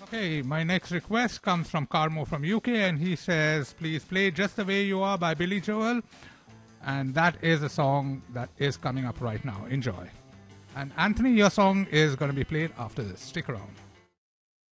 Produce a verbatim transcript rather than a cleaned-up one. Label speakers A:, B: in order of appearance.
A: Okay, my next request comes from Carmo from U K, and he says, please play Just the Way You Are by Billy Joel. And that is a song that is coming up right now. Enjoy. And Anthony, your song is going to be played after this. Stick around.